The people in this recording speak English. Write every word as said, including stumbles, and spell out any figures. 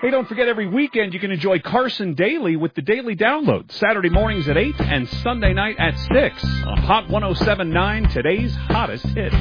Hey, don't forget, every weekend you can enjoy Carson Daily with the Daily Download. Saturday mornings at eight and Sunday night at six on Hot one oh seven point nine, today's hottest hit.